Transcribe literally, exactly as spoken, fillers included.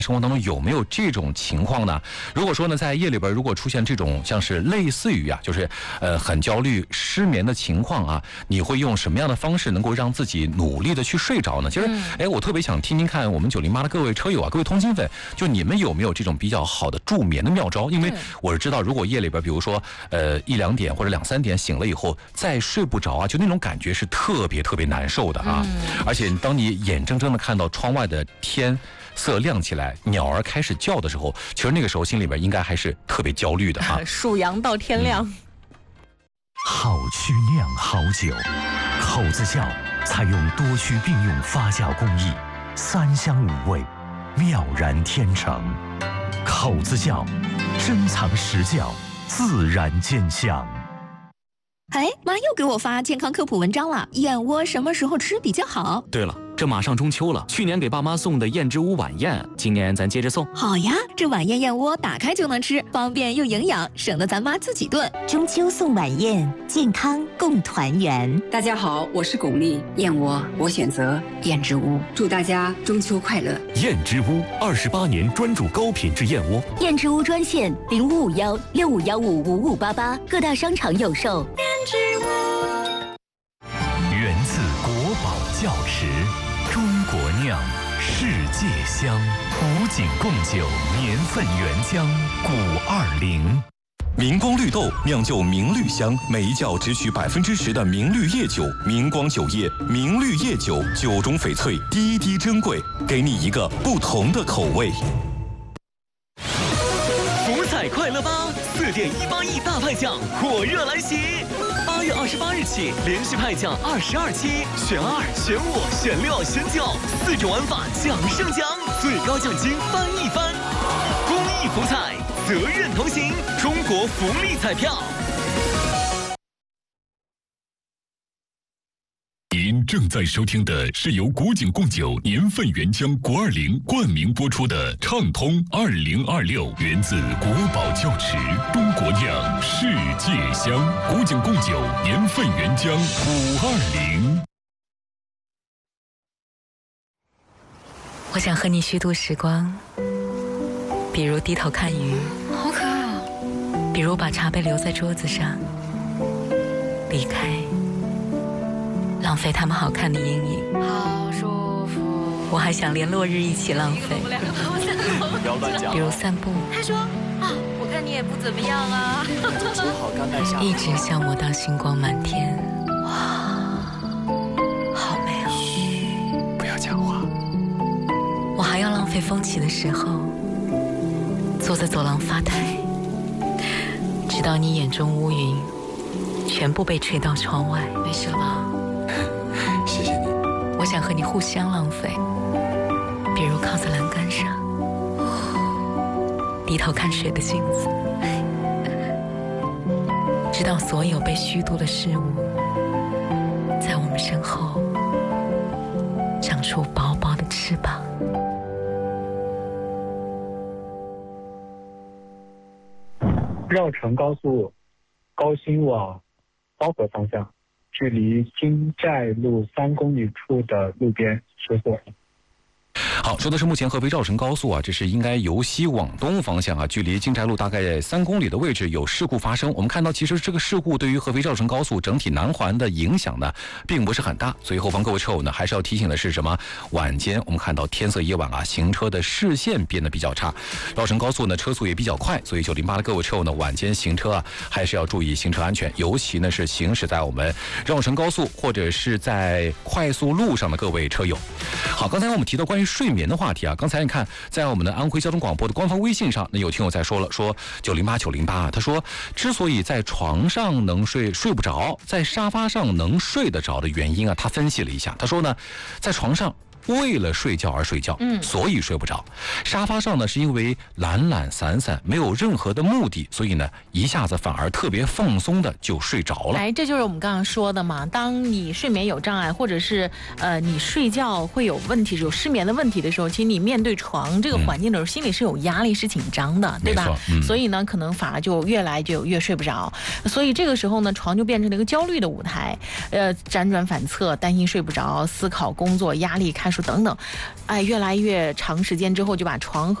生活当中有没有这种情况呢？如果说呢，在夜里边如果出现这种像是类似于啊，就是呃很焦虑、失眠的情况啊，你会用什么样的方式能够让自己努力的去睡着呢？其实，哎、嗯，我特别想听听看我们九零八的各位车友啊，各位通勤粉，就你们有没有这种比较好的助眠的妙招？因为我是知道，如果夜里边比如说呃一两点或者两三点醒了以后再睡不着啊，就那种感觉是特别特别难受的啊。嗯、而且当你眼睁睁的看到窗外的天色亮起来，鸟儿开始叫的时候，其实那个时候心里边应该还是特别焦虑的啊。 数羊到天亮。嗯、 好曲酿好酒，口子窖采用多区并用发酵工艺，三香五味，妙然天成。口子窖，珍藏实窖，自然见香。 哎，妈又给我发健康科普文章了，燕窝什么时候吃比较好？ 对了，这马上中秋了，去年给爸妈送的燕之屋晚宴，今年咱接着送。 好呀，这晚宴燕窝打开就能吃，方便又营养，省得咱妈自己炖。 中秋送晚宴，健康共团圆。 大家好，我是巩俐，燕窝我选择燕之屋，祝大家中秋快乐。 燕之屋二十八年专注高品质燕窝。 燕之屋专线零五五幺六五幺五五五八八，各大商场有售。 源自国宝窖池，中国酿，世界香，古井贡酒年份原浆古二零。 明光绿豆酿就明绿香，每一窖只取百分之十的明绿叶酒。明光酒业明绿叶酒，酒中翡翠，滴滴珍贵，给你一个不同的口味。 福彩快乐吧，四点一八亿大派奖火热来袭！八月二十八日起，连续派奖二十二期，选二、选五、选六、选九，四种玩法奖胜奖，最高奖金翻一番。公益福彩，责任同行，中国福利彩票。 您正在收听的是由古井贡酒年份原浆国二零冠名播出的畅通二零二六，源自国宝窖池，中国酿，世界香，古井贡酒年份原浆古二零。 我想和你虚度时光，比如低头看鱼， 好可爱哦； 比如把茶杯留在桌子上，离开。浪费他们好看的阴影， 好舒服。 我还想连落日一起浪费， 不要乱讲。 比如散步。 他说啊，我看你也不怎么样啊。 好甘拜下。 一直消磨到星光满天，哇，好美哦。 嘘，不要讲话。 我还要浪费风起的时候，坐在走廊发呆，直到你眼中乌云全部被吹到窗外。没事了吧？ 谢谢你。 我想和你互相浪费，比如靠在栏杆上，低头看水的镜子，直到所有被虚度的事物，在我们身后长出薄薄的翅膀。 绕城高速高新往高河方向，距离金寨路三公里处的路边失火。 好，说的是目前合肥绕城高速啊，这是应该由西往东方向啊，距离金寨路大概三公里的位置有事故发生。我们看到，其实这个事故对于合肥绕城高速整体南环的影响呢，并不是很大。所以后方各位车友呢，还是要提醒的是什么？晚间我们看到天色夜晚啊，行车的视线变得比较差。绕城高速呢，车速也比较快，所以九零八的各位车友呢，晚间行车啊，还是要注意行车安全，尤其呢是行驶在我们绕城高速或者是在快速路上的各位车友。好，刚才我们提到关于睡眠的话题啊，刚才你看，在我们的安徽交通广播的官方微信上，那有听友在说了，说九零八九零八啊，他说之所以在床上能睡睡不着，在沙发上能睡得着的原因啊，他分析了一下，他说呢，在床上为了睡觉而睡觉，嗯，所以睡不着。沙发上呢，是因为懒懒散散，没有任何的目的，所以呢，一下子反而特别放松的就睡着了。 哎，这就是我们刚刚说的嘛。当你睡眠有障碍，或者是呃你睡觉会有问题、有失眠的问题的时候，其实你面对床这个环境的时候，嗯、心里是有压力、是紧张的，对吧？嗯、所以呢，可能反而就越来就越睡不着。所以这个时候呢，床就变成了一个焦虑的舞台，呃，辗转反侧，担心睡不着，思考工作、压力、看书。 术等等，哎，越来越长时间之后就把床和